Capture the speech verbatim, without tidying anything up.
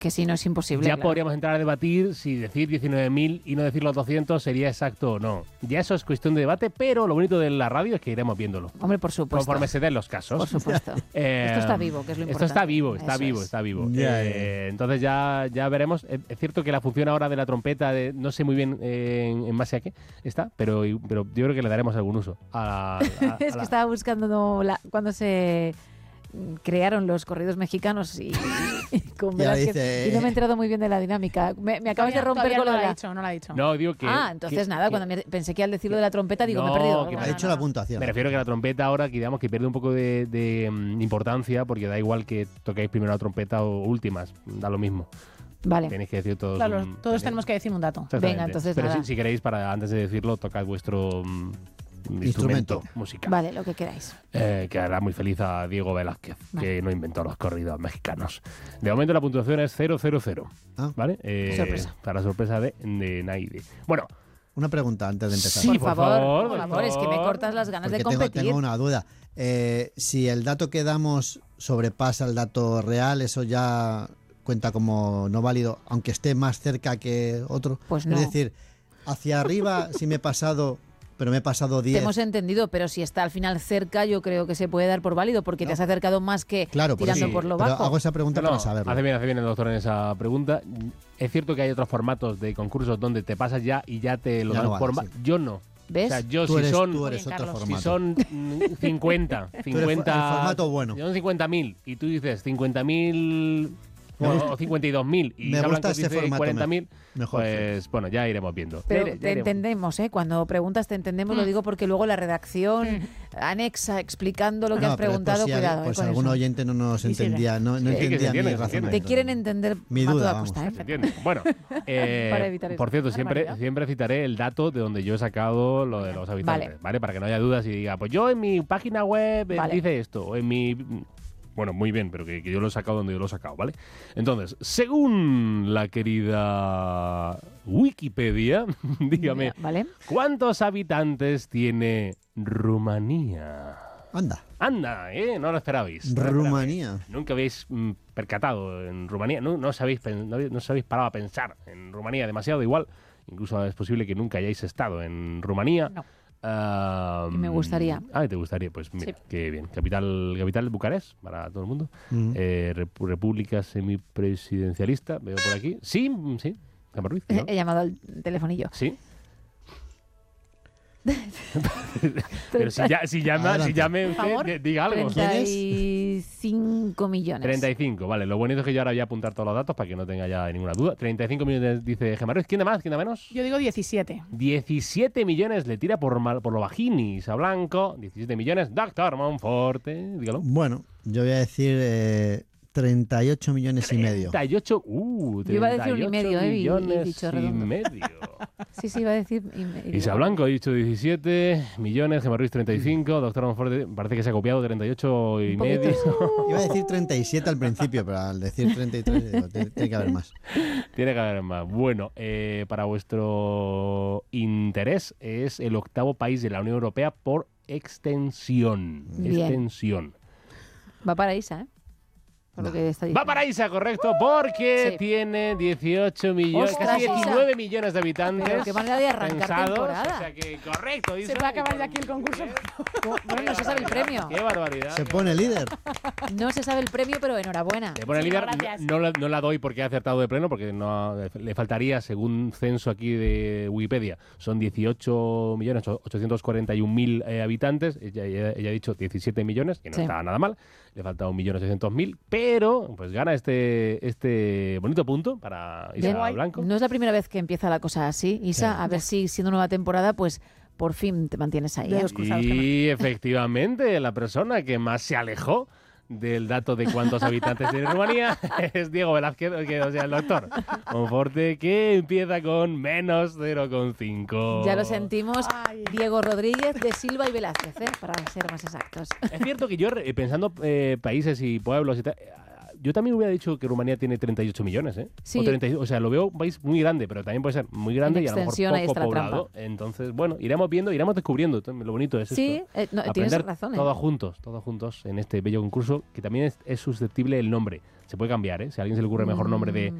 Que si no es imposible. Ya claro. podríamos entrar a debatir si decir diecinueve mil y no decir los doscientos sería exacto o no. Ya eso es cuestión de debate, pero lo bonito de la radio es que iremos viéndolo. Hombre, por supuesto. Conforme se den los casos. Por supuesto. Eh, Esto está vivo, que es lo importante. Esto está vivo, está Eso vivo, es. está vivo. Ya, Eh, entonces ya, ya veremos. Es, es cierto que la función ahora de la trompeta, de, no sé muy bien eh, en, en base a qué está, pero, pero yo creo que le daremos algún uso. A, a- a Es que la- estaba buscando no, la- cuando se crearon los corridos mexicanos y, y con Ya Velázquez, dice, y no me he enterado muy bien de la dinámica. Me, me acabas de Todavía- romper todavía con no lo lo de ha la... dicho, no lo ha dicho. No, digo que... Ah, entonces que- nada, que- cuando me- pensé que al decirlo de la trompeta digo, me No, he perdido. que algo. Ha no, hecho no, la no. puntuación. Me refiero que la trompeta ahora, que digamos que pierde un poco de, de, mm, importancia, porque da igual que toquéis primero la trompeta o últimas, da lo mismo. Vale, Tenéis que decir todos. Claro, mm, todos tenéis- tenemos que decir un dato. Exactamente. Venga, entonces Pero nada. si, si queréis, para antes de decirlo, tocad vuestro mm, instrumento, Instrumento. musical. vale, lo que queráis. Eh, que hará muy feliz a Diego Velázquez, Vale. que no inventó los corridos mexicanos. De momento la puntuación es cero cero cero. Ah. ¿Vale? Eh, Sorpresa. Para sorpresa de, de Naide. Bueno, Una pregunta antes de empezar. Sí, por, por favor, favor, por por favor, es que me favor. cortas las ganas Porque de tengo, competir. tengo una duda. Eh, si el dato que damos sobrepasa el dato real, ¿eso ya cuenta como no válido, aunque esté más cerca que otro? Pues no. Es decir, hacia arriba si me he pasado, pero me he pasado Te diez. hemos entendido, pero si está al final cerca, yo creo que se puede dar por válido, porque te No. has acercado más que Claro, por tirando eso. por lo Pero bajo. hago esa pregunta no, para saberlo. hace bien, hace bien el doctor en esa pregunta. Es cierto que hay otros formatos de concursos donde te pasas ya y ya te lo Ya dan no vale, por ma- sí. Yo no. ¿Ves? O sea, yo Tú si eres, son tú eres Muy bien, otro Carlos. formato. si son mm, cincuenta, eres cincuenta el formato bueno. Si son cincuenta mil y tú dices cincuenta mil Me o, gusta- o cincuenta y dos mil y me Isa gusta Blanco ese dice formato cuarenta mil, mejor, pues bueno, ya iremos viendo. Pero Ya ire- ya te iremos. entendemos, ¿eh? Cuando preguntas te entendemos, lo digo porque luego la redacción anexa explicando lo que No, has pero preguntado, por si, cuidado. por eh, si con algún eso. oyente no nos Sí, sí, entendía, no, no Sí, que se entendía entiende, mi se entiende. razonamiento. Te quieren entender Mi a duda, toda vamos. costa, ¿eh? ¿Se entiende? Bueno, eh, Para evitar eso. por cierto, siempre, Barbaridad. siempre citaré el dato de donde yo he sacado lo de los habitantes, Vale. ¿vale? Para que no haya dudas y diga, pues yo en mi página web eh, Vale. dice esto, o en mi... Bueno, muy bien, pero que, que yo lo he sacado donde yo lo he sacado, ¿vale? Entonces, según la querida Wikipedia, dígame, ¿Vale? ¿cuántos habitantes tiene Rumanía? Anda, Anda, ¿eh? No lo esperabais. No lo esperabais. Rumanía. Nunca habéis mm, percatado en Rumanía, no, no, os habéis, pen- no, habéis- no os habéis parado a pensar en Rumanía demasiado, igual, incluso es posible que nunca hayáis estado en Rumanía. No. Ah, Y me gustaría. Ah, te gustaría, pues mira, Sí. qué bien. Capital, capital de Bucarest, para todo el mundo. Mm. Eh, repu- república semipresidencialista, veo por aquí. Sí, mm, sí. Gemma Ruiz, ¿no? He llamado al telefonillo. Sí. Pero si, ya, si llama, si Adelante. llame Por usted, favor. di- diga algo. ¿Quién treinta es? y cinco millones. treinta y cinco, vale. Lo bonito es que yo ahora voy a apuntar todos los datos para que no tenga ya ninguna duda. treinta y cinco millones dice Gemma Ruiz. ¿Quién da más? ¿Quién da menos? Yo digo diecisiete. diecisiete millones le tira por, mal- por lo bajini Isa Blanco. diecisiete millones. Doctor Monforte, dígalo. Bueno, yo voy a decir eh, treinta y ocho millones y medio. treinta y ocho, uh, Yo iba a decir un y treinta y ocho medio, ¿eh? Y- y millones dicho y redondo. medio. Sí, sí, iba a decir. y me- y Isa digo, Blanco ha dicho diecisiete millones, Gemma Ruiz treinta y cinco, Doctor Monforte parece que se ha copiado treinta y ocho y Un poquito. medio. Iba a decir treinta y siete al principio, pero al decir treinta y tres digo, tiene, tiene que haber más. Tiene que haber más. Bueno, eh, para vuestro interés, es el octavo país de la Unión Europea por extensión. Bien. Extensión. Va para Isa, ¿eh? Por lo que está diciendo. Va para Isa, correcto, porque Sí. tiene dieciocho millones, Ostras, casi Isa. diecinueve millones de habitantes. Pero qué manera de arrancar pensados. temporada. O sea que, correcto, Isa. Se va a acabar ya aquí el concurso. Bueno, no se sabe el premio. Qué barbaridad. Se pone líder. No se sabe el premio, pero enhorabuena. Le pone el Sí, líder, gracias. no, la- no la doy porque ha acertado de pleno, porque no le faltaría, según censo aquí de Wikipedia, son dieciocho millones ochocientos cuarenta y un mil eh, habitantes. Ella, ella- ella ha dicho diecisiete millones, que no Sí. está nada mal. Le falta un millón ochocientos mil, pero pues gana este, este bonito punto para Isa Bien. Blanco. No es la primera vez que empieza la cosa así, Isa. Sí. A ver si siendo nueva temporada, pues por fin te mantienes ahí. De ¿eh? los cruzados que Y efectivamente, la persona que más se alejó del dato de cuántos habitantes tiene Rumanía es Diego Velázquez, que, o sea, el doctor Monforte, que empieza con menos cero coma cinco. Ya lo sentimos. Ay. Diego Rodríguez de Silva y Velázquez, ¿eh? Para ser más exactos. Es cierto que yo, eh, pensando eh, países y pueblos y tal, eh, yo también hubiera dicho que Rumanía tiene treinta y ocho millones, ¿eh? Sí. O, treinta y dos, o sea, lo veo un país muy grande, pero también puede ser muy grande En y a lo mejor extensión, ahí poco está la poblado. Entonces, bueno, iremos viendo, iremos descubriendo. Lo bonito es Sí, esto. eh, no, tienes Aprender razón. ¿eh? todos juntos, todos juntos en este bello concurso, que también es, es susceptible el nombre. Se puede cambiar, ¿eh? Si a alguien se le ocurre mejor nombre de